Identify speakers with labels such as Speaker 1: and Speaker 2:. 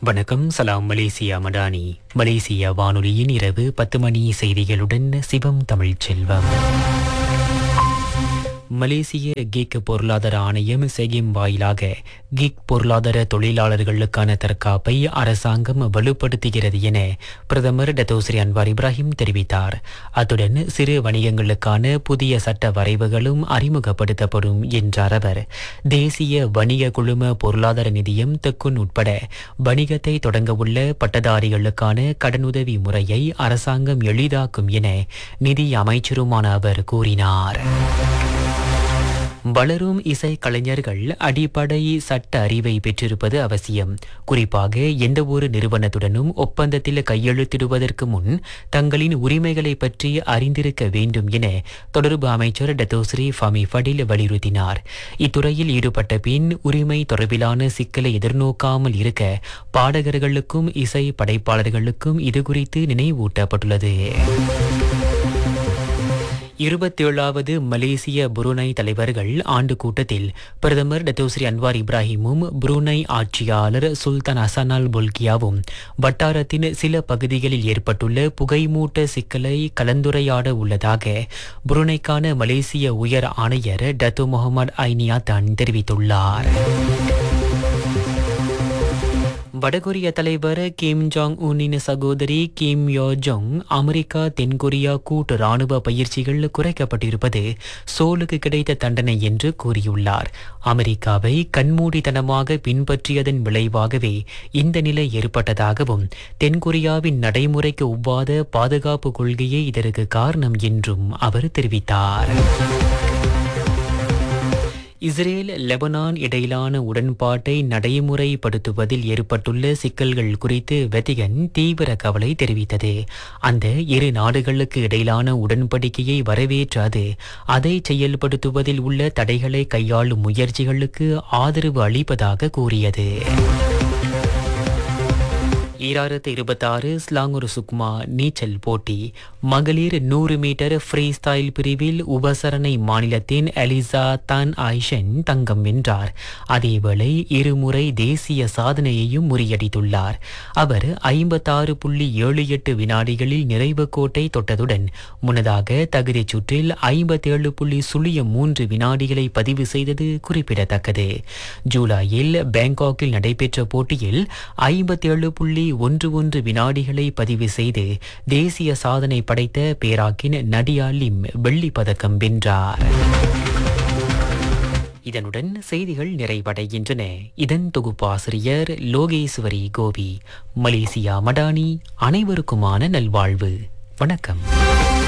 Speaker 1: வணக்கம். சலாம் Malaysia Madani. Malaysia வானொலியின் இரவு 10 மணி செய்திகளுடன் சிவம் தமிழ்ச் செல்வம். மலேசிய கிக் பொருளாதார ஆணையம் செகிம் வாயிலாக கிக் பொருளாதார தொழிலாளர்களுக்கான தற்காப்பை அரசாங்கம் வலுப்படுத்துகிறது என பிரதமர் டத்தோஸ்ரீ அன்வார் இப்ராஹிம் தெரிவித்தார். அத்துடன் சிறு வணிகங்களுக்கான புதிய சட்ட வரைவுகளும் அறிமுகப்படுத்தப்படும் என்றார் அவர். தேசிய வணிக குழும பொருளாதார நிதியம் தெக்குன் உட்பட வணிகத்தை தொடங்கவுள்ள பட்டதாரிகளுக்கான கடனுதவி முறையை அரசாங்கம் எளிதாக்கும் என நிதி அமைச்சருமான அவர் கூறினார். வளரும் இசை கலைஞர்கள் அடிப்படை சட்ட அறிவை பெற்றிருப்பது அவசியம். குறிப்பாக எந்த ஒரு நிறுவனத்துடனும் ஒப்பந்தத்தில் கையெழுத்திடுவதற்கு முன் தங்களின் உரிமைகளை பற்றி அறிந்திருக்க வேண்டும் என தொடர்பு அமைச்சர் டத்தோஸ்ரீ ஃபமி ஃபடில் வலியுறுத்தினார். இத்துறையில் ஈடுபட்ட பின் உரிமை தொடர்பிலான சிக்கலை எதிர்நோக்காமல் இருக்க பாடகர்களுக்கும் இசை படைப்பாளர்களுக்கும் இதுகுறித்து நினைவூட்டப்பட்டுள்ளது. 27வது மலேசிய புருனை தலைவர்கள் ஆண்டு கூட்டத்தில் பிரதமர் டத்தோஸ்ரீ அன்வார் இப்ராஹிமும் புருனை ஆட்சியாளர் சுல்தான் ஹசனால் பொல்கியாவும் வட்டாரத்தின் சில பகுதிகளில் ஏற்பட்டுள்ள புகைமூட்ட சிக்கலை கலந்துரையாட உள்ளதாக புருனைக்கான மலேசிய உயர் ஆணையர் டத்தோ முகமது ஐனியாத்தான் தெரிவித்துள்ளார். வடகொரிய தலைவர் கிம் ஜாங் உன்னின் சகோதரி கிம் யோ ஜோங் அமெரிக்கா தென்கொரியா கூட்டு ராணுவ பயிற்சிகள் குறைக்கப்பட்டிருப்பது சோலுக்கு கிடைத்த தண்டனை என்று கூறியுள்ளார். அமெரிக்காவை கண்மூடித்தனமாக பின்பற்றியதன் விளைவாகவே இந்த நிலை ஏற்பட்டதாகவும் தென்கொரியாவின் நடைமுறைக்கு ஒவ்வாத பாதுகாப்பு கொள்கையே இதற்கு காரணம் என்றும் அவர் தெரிவித்தார். இஸ்ரேல் லெபனான் இடையிலான உடன்பாட்டை நடைமுறைப்படுத்துவதில் ஏற்பட்டுள்ள சிக்கல்கள் குறித்து வெத்திகன் தீவிர கவலை தெரிவித்தது. அந்த இரு நாடுகளுக்கு இடையிலான உடன்படிக்கையை வரவேற்றாது அதை செயல்படுத்துவதில் உள்ள தடைகளை கையாளும் முயற்சிகளுக்கு ஆதரவு அளிப்பதாக கூறியது. 2026 ஸ்லாங்கூர் சுக்மா நீச்சல் போட்டி மகளிர் 100 மீட்டர் ஃப்ரீ ஸ்டைல் பிரிவில் உபசரணை மாநிலத்தின் எலிசா தான் ஆயிஷன் தங்கம் வென்றார். அதேவேளை இருமுறை தேசிய சாதனையையும் முறியடித்துள்ளார். அவர் 56.78 வினாடிகளில் நிறைவு கோட்டை தொட்டதுடன் முன்னதாக தகுதிச் சுற்றில் 57.03 வினாடிகளை பதிவு செய்தது குறிப்பிடத்தக்கது. ஜூலையில் பேங்காக்கில் நடைபெற்ற போட்டியில் 57.11 வினாடிகளை பதிவு செய்து தேசிய சாதனை படைத்த பேராக்கின் நடியா லிம் வெள்ளி பதக்கம் வென்றார். இதனுடன் செய்திகள் நிறைவடைகின்றன. இதன் தொகுப்பாசிரியர் லோகேஸ்வரி கோபி. மலேசியா மடானி. அனைவருக்குமான நல்வாழ்வு. வணக்கம்.